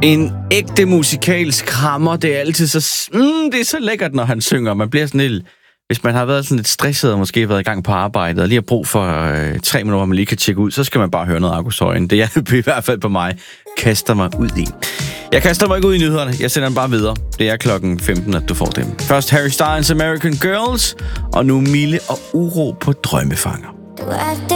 En ægte musikalsk krammer, det er altid så... det er så lækkert, når han synger. Man bliver sådan lidt... Hvis man har været sådan lidt stresset og måske været i gang på arbejdet, og lige har brug for 3 minutter, hvor man lige kan tjekke ud, så skal man bare høre noget Argus Højen. Det er i hvert fald på mig. Kaster mig ud i. Jeg kaster mig ikke ud i nyhederne. Jeg sender dem bare videre. Det er klokken 15, at du får dem. Først Harry Styles' American Girls, og nu Mille og Uro på Drømmefanger.